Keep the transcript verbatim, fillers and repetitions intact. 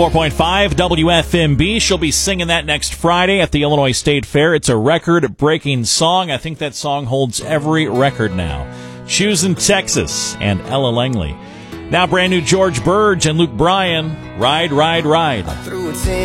four point five W F M B. She'll be singing that next Friday at the Illinois State Fair. It's a record-breaking song. I think that song holds every record now. Choosing Texas and Ella Langley. Now brand new George Burge and Luke Bryan. Ride, Ride, Ride.